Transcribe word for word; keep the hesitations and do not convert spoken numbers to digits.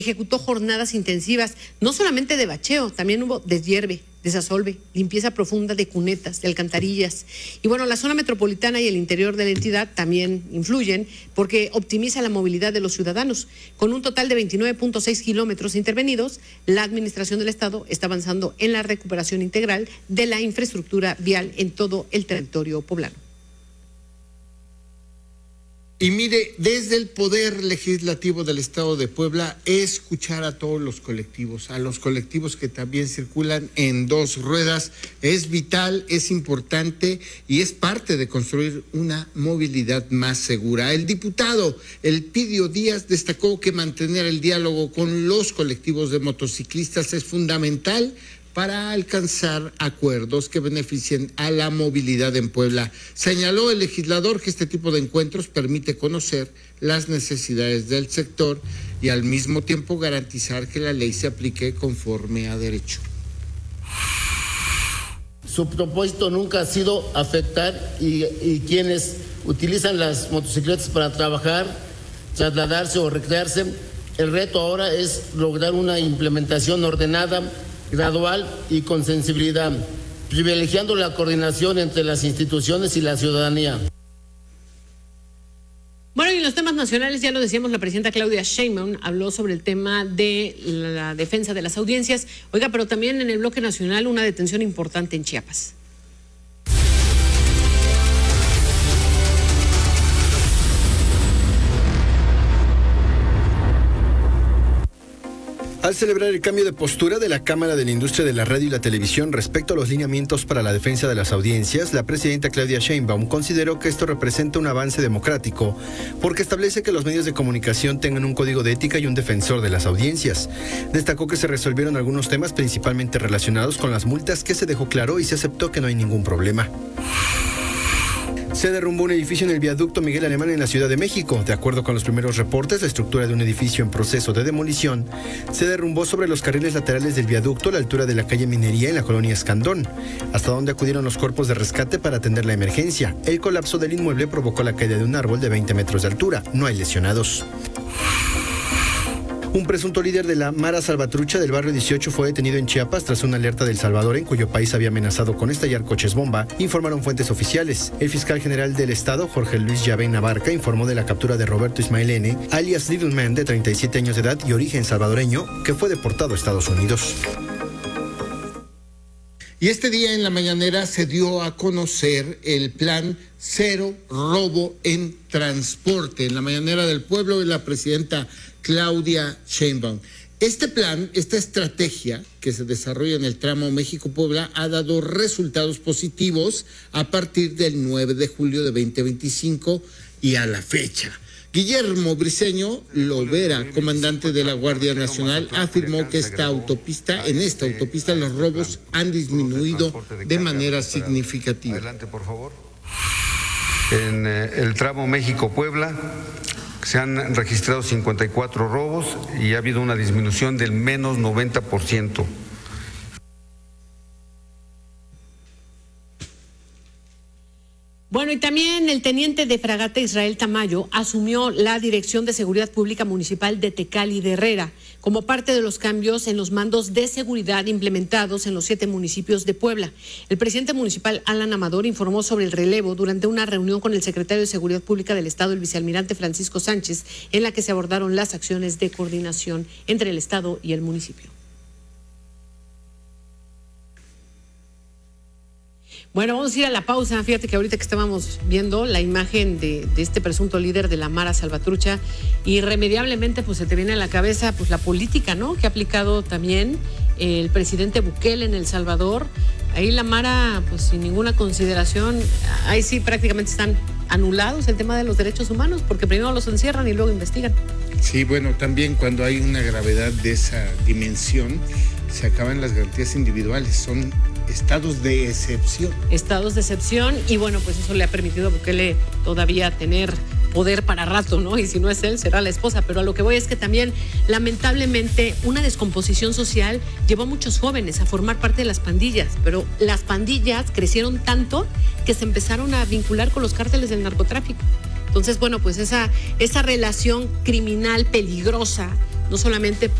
ejecutó jornadas intensivas, no solamente de bacheo, también hubo deshierve, desasolve, limpieza profunda de cunetas, de alcantarillas. Y bueno, la zona metropolitana y el interior de la entidad también influyen porque optimiza la movilidad de los ciudadanos. Con un total de veintinueve punto seis kilómetros intervenidos, la Administración del Estado está avanzando en la recuperación integral de la infraestructura vial en todo el territorio poblano. Y mire, desde el Poder Legislativo del Estado de Puebla, escuchar a todos los colectivos, a los colectivos que también circulan en dos ruedas, es vital, es importante y es parte de construir una movilidad más segura. El diputado Elpidio Díaz destacó que mantener el diálogo con los colectivos de motociclistas es fundamental para alcanzar acuerdos que beneficien a la movilidad en Puebla. Señaló el legislador que este tipo de encuentros permite conocer las necesidades del sector y al mismo tiempo garantizar que la ley se aplique conforme a derecho. Su propósito nunca ha sido afectar y, y quienes utilizan las motocicletas para trabajar, trasladarse o recrearse. El reto ahora es lograr una implementación ordenada, gradual y con sensibilidad, privilegiando la coordinación entre las instituciones y la ciudadanía. Bueno, y en los temas nacionales, ya lo decíamos, la presidenta Claudia Sheinbaum habló sobre el tema de la defensa de las audiencias. Oiga, pero también en el bloque nacional una detención importante en Chiapas. Al celebrar el cambio de postura de la Cámara de la Industria de la Radio y la Televisión respecto a los lineamientos para la defensa de las audiencias, la presidenta Claudia Sheinbaum consideró que esto representa un avance democrático porque establece que los medios de comunicación tengan un código de ética y un defensor de las audiencias. Destacó que se resolvieron algunos temas principalmente relacionados con las multas, que se dejó claro y se aceptó que no hay ningún problema. Se derrumbó un edificio en el viaducto Miguel Alemán en la Ciudad de México. De acuerdo con los primeros reportes, la estructura de un edificio en proceso de demolición se derrumbó sobre los carriles laterales del viaducto a la altura de la calle Minería en la colonia Escandón, hasta donde acudieron los cuerpos de rescate para atender la emergencia. El colapso del inmueble provocó la caída de un árbol de veinte metros de altura. No hay lesionados. Un presunto líder de la Mara Salvatrucha del barrio dieciocho fue detenido en Chiapas tras una alerta del Salvador en cuyo país había amenazado con estallar coches bomba, informaron fuentes oficiales. El fiscal general del estado, Jorge Luis Llaven Abarca, informó de la captura de Roberto Ismael N., alias Little Man, de treinta y siete años de edad y origen salvadoreño, que fue deportado a Estados Unidos. Y este día en la mañanera se dio a conocer el plan Cero Robo en Transporte. En la mañanera del pueblo de la presidenta Claudia Sheinbaum. Este plan, esta estrategia que se desarrolla en el tramo México-Puebla ha dado resultados positivos a partir del nueve de julio de veinte veinticinco y a la fecha. Guillermo Briceño Lovera, comandante de la Guardia Nacional, afirmó que esta autopista, en esta autopista los robos han disminuido de manera significativa. Adelante, por favor. En eh, el tramo México-Puebla se han registrado cincuenta y cuatro robos y ha habido una disminución del menos noventa por ciento. Bueno, y también el teniente de fragata Israel Tamayo asumió la Dirección de Seguridad Pública Municipal de Tecali de Herrera, como parte de los cambios en los mandos de seguridad implementados en los siete municipios de Puebla. El presidente municipal, Alan Amador, informó sobre el relevo durante una reunión con el secretario de Seguridad Pública del Estado, el vicealmirante Francisco Sánchez, en la que se abordaron las acciones de coordinación entre el Estado y el municipio. Bueno, vamos a ir a la pausa. Fíjate que ahorita que estábamos viendo la imagen de, de este presunto líder de la Mara Salvatrucha, irremediablemente pues se te viene a la cabeza pues la política, ¿no?, que ha aplicado también el presidente Bukele en El Salvador. Ahí la Mara, pues sin ninguna consideración, ahí sí prácticamente están anulados el tema de los derechos humanos, porque primero los encierran y luego investigan. Sí, bueno, también cuando hay una gravedad de esa dimensión, se acaban las garantías individuales, son estados de excepción. Estados de excepción, y bueno, pues eso le ha permitido a Bukele todavía tener poder para rato, ¿no? Y si no es él, será la esposa. Pero a lo que voy es que también, lamentablemente, una descomposición social llevó a muchos jóvenes a formar parte de las pandillas, pero las pandillas crecieron tanto que se empezaron a vincular con los cárteles del narcotráfico. Entonces, bueno, pues esa, esa relación criminal peligrosa no solamente